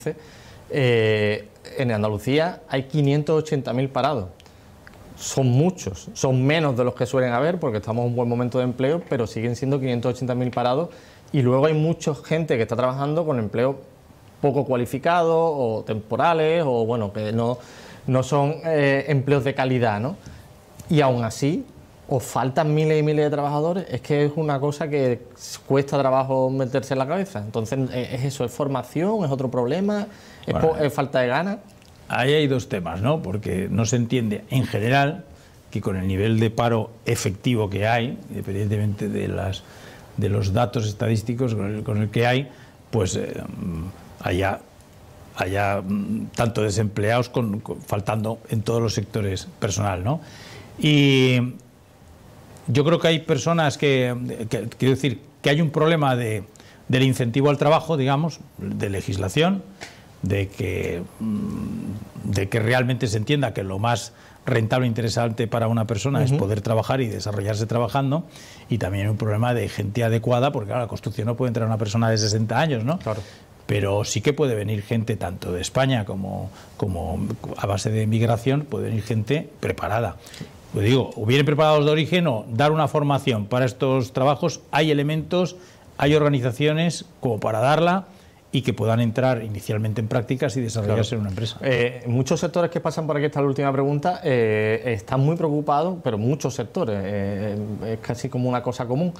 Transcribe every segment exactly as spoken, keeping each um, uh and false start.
Eh, en Andalucía hay quinientos ochenta mil parados. Son muchos, son menos de los que suelen haber porque estamos en un buen momento de empleo, pero siguen siendo quinientos ochenta mil parados, y luego hay mucha gente que está trabajando con empleo poco cualificados o temporales, o bueno, que no, no son eh, empleos de calidad, ¿no? Y aún así os faltan miles y miles de trabajadores. Es que es una cosa que cuesta trabajo meterse en la cabeza. Entonces, ¿es eso? ¿Es formación? ¿Es otro problema? ¿Es, bueno, ¿es falta de ganas? Ahí hay dos temas, ¿no? Porque no se entiende en general que con el nivel de paro efectivo que hay, independientemente de, las, de los datos estadísticos con el, con el que hay, pues eh, haya, haya tanto desempleados con, con, faltando en todos los sectores personal, ¿no? Y yo creo que hay personas que, que quiero decir, que hay un problema de, del incentivo al trabajo, digamos, de legislación, de que, de que realmente se entienda que lo más rentable e interesante para una persona uh-huh. es poder trabajar y desarrollarse trabajando, y también hay un problema de gente adecuada, porque claro, a la construcción no puede entrar una persona de sesenta años, ¿no? Claro. Pero sí que puede venir gente tanto de España como, como a base de migración, puede venir gente preparada. Pues digo, o bien preparados de origen o dar una formación para estos trabajos. Hay elementos, hay organizaciones como para darla y que puedan entrar inicialmente en prácticas y desarrollarse claro. en una empresa. Eh, muchos sectores que pasan por aquí, esta es la última pregunta, eh, están muy preocupados, pero muchos sectores, eh, es casi como una cosa común,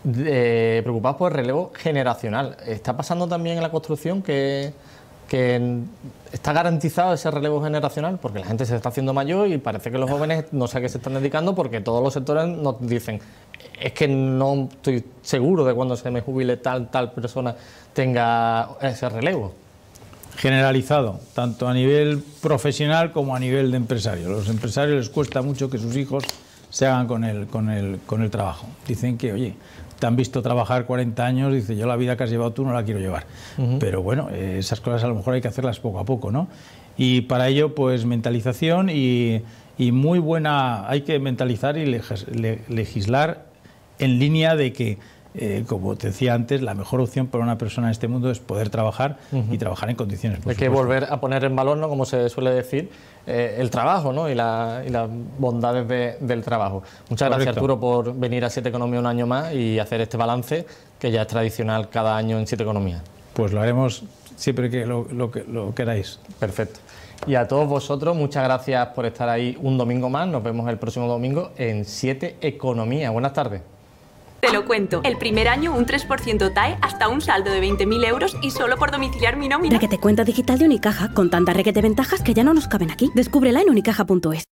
eh, preocupados por el relevo generacional. ¿Está pasando también en la construcción que... que está garantizado ese relevo generacional? Porque la gente se está haciendo mayor y parece que los jóvenes no sé a qué se están dedicando, porque todos los sectores nos dicen, es que no estoy seguro de cuando se me jubile tal, tal persona tenga ese relevo. Generalizado, tanto a nivel profesional como a nivel de empresario. A los empresarios les cuesta mucho que sus hijos se hagan con el, con el, con el trabajo. Dicen que, oye, te han visto trabajar cuarenta años, dice, yo la vida que has llevado tú no la quiero llevar. Uh-huh. Pero bueno, eh, esas cosas a lo mejor hay que hacerlas poco a poco, ¿no? Y para ello, pues mentalización y, y muy buena, hay que mentalizar y legis, le, legislar en línea de que, eh, como te decía antes, la mejor opción para una persona en este mundo es poder trabajar uh-huh. y trabajar en condiciones. Hay que volver a poner en valor, ¿no?, como se suele decir, eh, el trabajo, ¿no?, y, la, y las bondades de, del trabajo. Muchas Correcto. Gracias, Arturo, por venir a Siete Economía un año más y hacer este balance que ya es tradicional cada año en Siete Economía. Pues lo haremos siempre que lo, lo, que lo queráis. Perfecto. Y a todos vosotros, muchas gracias por estar ahí un domingo más. Nos vemos el próximo domingo en Siete Economía. Buenas tardes. Te lo cuento. El primer año un tres por ciento T A E hasta un saldo de veinte mil euros y solo por domiciliar mi nómina. Requete cuenta digital de Unicaja con tantas requete ventajas que ya no nos caben aquí. Descúbrela en unicaja punto es.